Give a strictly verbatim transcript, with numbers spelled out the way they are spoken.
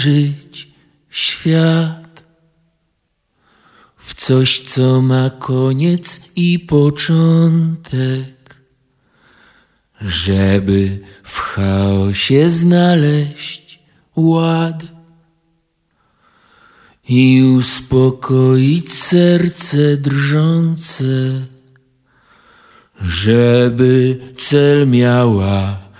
żyć świat w coś, co ma koniec i początek, żeby w chaosie znaleźć ład i uspokoić serce drżące, żeby cel miała